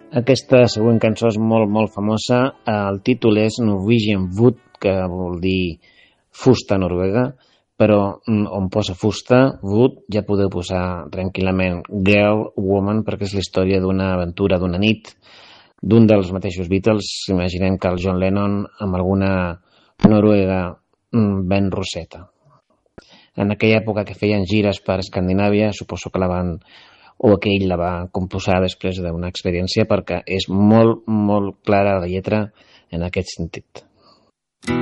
Aquesta següent cançó és molt famosa. El títol és Norwegian Wood, que vol dir fusta noruega, però on posa fusta, wood, ja podeu posar tranquil·lament girl, woman, perquè és la història d'una aventura d'una nit d'un dels mateixos Beatles. Imaginem que el John Lennon amb alguna noruega ben rosseta. En aquella època que feien gires per Escandinàvia, suposo que que ell la va composar després d'una experiència, perquè és molt clara la lletra en aquest sentit.